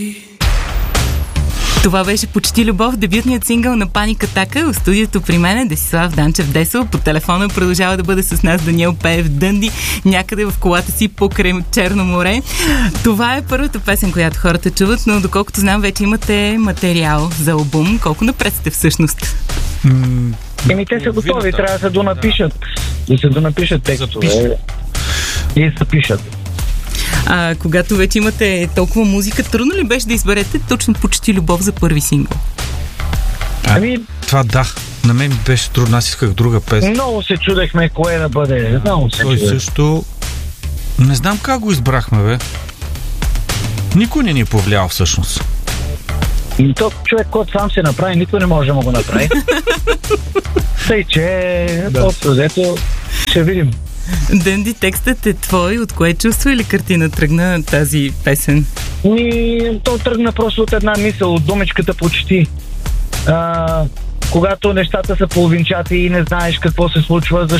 Това беше Почти любов, дебютният сингъл на Паник Атака. В студиото при мен е Десислав Данчев Десо. По телефона продължава да бъде с нас Даниел Пеев Дънди, някъде в колата си покрай Черно море. Това е първата песен, която хората чуват, но доколкото знам, вече имате материал за албум. Колко напред сте всъщност? Те са готови, трябва да се донапишат. Да се донапишат текстове и се пишат. Когато вече имате толкова музика, трудно ли беше да изберете точно Почти любов за първи сингъл? Това да. На мен беше трудно, аз исках друга песен. Много се чудехме кое да бъде. Той също... Не знам как го избрахме, бе. Никой не ни е повлиял всъщност. То човек, който сам се направи, никой не може да му го направи. Тъй, че общо взето ще видим. Дънди, текстът е твой. От кое чувство или картина тръгна тази песен? То тръгна просто от една мисъл, от думичката почти. Когато нещата са половинчати и не знаеш какво се случва,